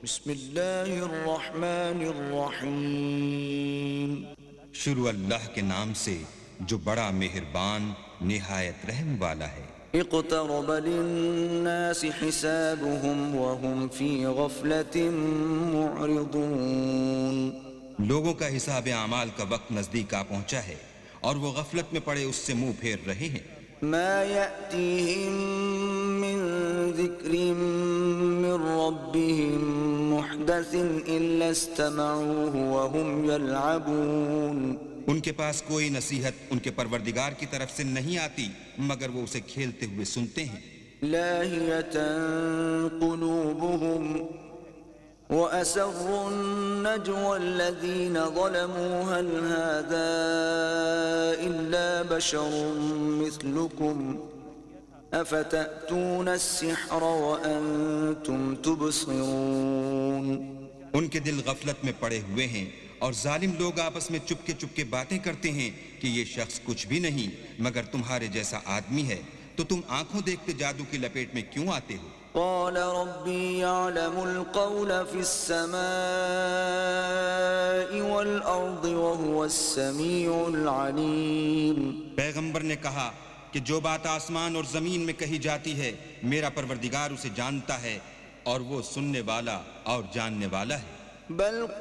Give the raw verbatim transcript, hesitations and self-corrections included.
بسم اللہ الرحمن الرحیم. شروع اللہ کے نام سے جو بڑا مہربان نہایت رحم والا ہے. اقترب للناس حسابهم وهم في غفلة معرضون. لوگوں کا حساب اعمال کا وقت نزدیک آ پہنچا ہے اور وہ غفلت میں پڑے اس سے منہ پھیر رہے ہیں. ما يأتيهم من ذكر من ربهم محدث إلا استمعوه وهم يلعبون. ان کے پاس کوئی نصیحت ان کے پروردگار کی طرف سے نہیں آتی مگر وہ اسے کھیلتے ہوئے سنتے ہیں. لاهية قلوبهم وأسروا النجوى الذين ظلموا هل هذا إلا بشر مثلكم أفتأتون السحر وأنتم تبصرون. ان کے دل غفلت میں پڑے ہوئے ہیں اور ظالم لوگ آپس میں چپکے چپکے باتیں کرتے ہیں کہ یہ شخص کچھ بھی نہیں مگر تمہارے جیسا آدمی ہے، تو تم آنکھوں دیکھتے جادو کی لپیٹ میں کیوں آتے ہو؟ قال ربي يعلم القول في السماء والأرض وهو السميع العليم. پیغمبر نے کہا کہ جو بات آسمان اور زمین میں کہی جاتی ہے میرا پروردگار اسے جانتا ہے اور وہ سننے والا اور جاننے والا ہے. بل